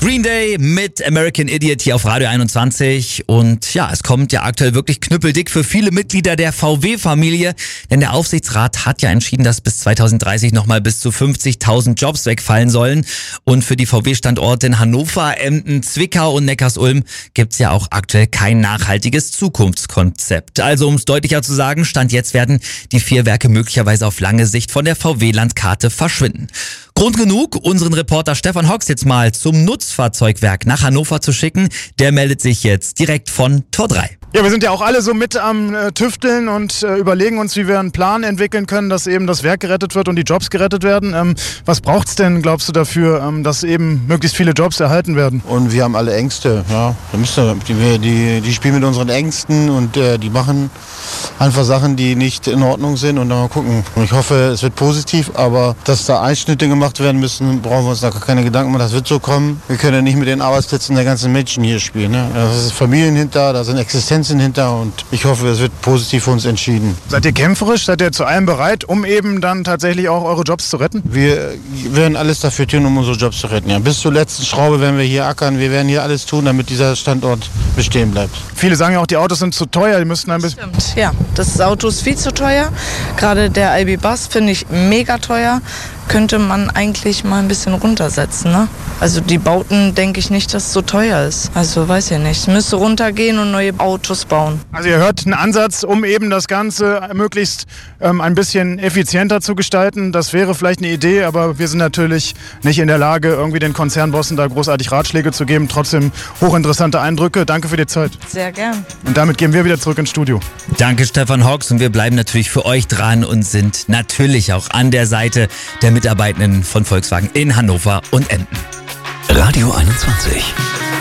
Green Day mit American Idiot hier auf Radio 21 und ja, es kommt ja aktuell wirklich knüppeldick für viele Mitglieder der VW-Familie, denn der Aufsichtsrat hat ja entschieden, dass bis 2030 nochmal bis zu 50.000 Jobs wegfallen sollen und für die VW-Standorte in Hannover, Emden, Zwickau und Neckarsulm gibt's ja auch aktuell kein nachhaltiges Zukunftskonzept. Also um es deutlicher zu sagen, Stand jetzt werden die 4 Werke möglicherweise auf lange Sicht von der VW-Landkarte verschwinden. Grund genug, unseren Reporter Stefan Hocks jetzt mal zum Nutzfahrzeugwerk nach Hannover zu schicken. Der meldet sich jetzt direkt von Tor 3. Ja, wir sind ja auch alle so mit am Tüfteln und überlegen uns, wie wir einen Plan entwickeln können, dass eben das Werk gerettet wird und die Jobs gerettet werden. Was braucht's denn, glaubst du, dafür, dass eben möglichst viele Jobs erhalten werden? Und wir haben alle Ängste, ja. Die spielen mit unseren Ängsten und die machen einfach Sachen, die nicht in Ordnung sind und dann mal gucken. Und ich hoffe, es wird positiv, aber dass da Einschnitte gemacht werden müssen, brauchen wir uns da keine Gedanken machen, das wird so kommen. Wir können ja nicht mit den Arbeitsplätzen der ganzen Menschen hier spielen, ne? Da sind Familien hinter, da sind Existenzen hinter und ich hoffe, es wird positiv für uns entschieden. Seid ihr kämpferisch? Seid ihr zu allem bereit, um eben dann tatsächlich auch eure Jobs zu retten? Wir werden alles dafür tun, um unsere Jobs zu retten. Ja. Bis zur letzten Schraube werden wir hier ackern. Wir werden hier alles tun, damit dieser Standort bestehen bleibt. Viele sagen ja auch, die Autos sind zu teuer. Die müssten ein bisschen... Stimmt, ja. Das Auto ist viel zu teuer. Gerade der IB Bus finde ich mega teuer. Könnte man eigentlich mal ein bisschen runtersetzen, ne? Also die Bauten denke ich nicht, dass es so teuer ist. Also weiß ich nicht. Es müsste runtergehen und neue Autos bauen. Also ihr hört einen Ansatz, um eben das Ganze möglichst ein bisschen effizienter zu gestalten. Das wäre vielleicht eine Idee, aber wir sind natürlich nicht in der Lage, irgendwie den Konzernbossen da großartig Ratschläge zu geben. Trotzdem hochinteressante Eindrücke. Danke für die Zeit. Sehr gern. Und damit gehen wir wieder zurück ins Studio. Danke Stefan Hocks und wir bleiben natürlich für euch dran und sind natürlich auch an der Seite der Mitarbeitenden von Volkswagen in Hannover und Emden. Radio 21.